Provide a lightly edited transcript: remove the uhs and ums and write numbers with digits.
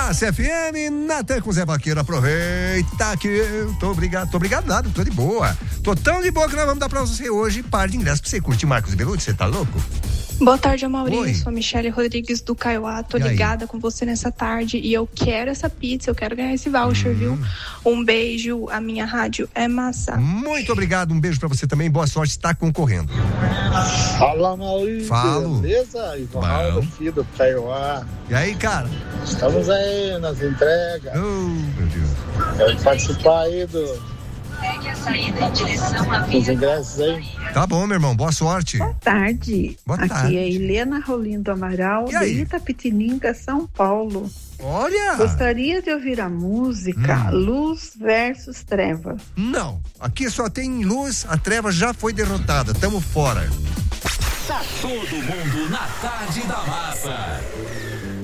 Massa FM, Natan com Zé Vaqueiro, aproveita que eu tô obrigado nada, tô de boa. Tô tão de boa que nós vamos dar pra você hoje par de ingressos pra você curtir Marcos e Belucci, você tá louco? Boa tarde, Amaury. Oi. Eu sou a Michele Rodrigues do Kaiowá. Tô ligada com você nessa tarde e eu quero essa pizza, eu quero ganhar esse voucher, viu? Um beijo, a minha rádio é massa. Muito obrigado, um beijo pra você também, boa sorte, está concorrendo. Fala, Maurício. Falo. Beleza? Ivan aqui do Kaiowá. E aí, cara? Estamos aí nas entregas. Oh, meu Deus. Quero participar aí dos ingressos aí. Tá bom, meu irmão, boa sorte. Boa tarde. Boa Aqui tarde. é Helena Rolindo Amaral, de Itapetininga, São Paulo. Olha! Gostaria de ouvir a música Luz versus Treva. Não, aqui só tem luz, a treva já foi derrotada, tamo fora. Tá todo mundo na Tarde da Massa.